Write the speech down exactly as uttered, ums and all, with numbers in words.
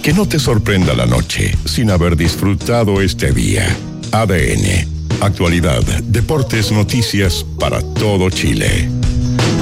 Que no te sorprenda la noche sin haber disfrutado este día. A D N. Actualidad, deportes, noticias para todo Chile.